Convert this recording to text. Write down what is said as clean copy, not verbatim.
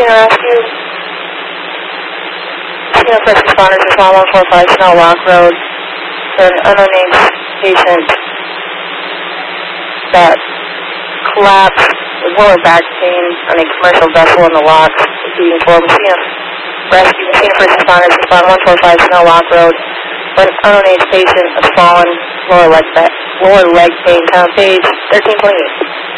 Cena Rescue. Cena first responders respond 145 Snell Rock Road for an unnamed patient that collapsed with lower back pain on a commercial vessel in the lock. Being informed, Cena Rescue. Cena first responders respond 145 Snell Rock Road for an unnamed patient of fallen lower leg pain. Pound page 1328.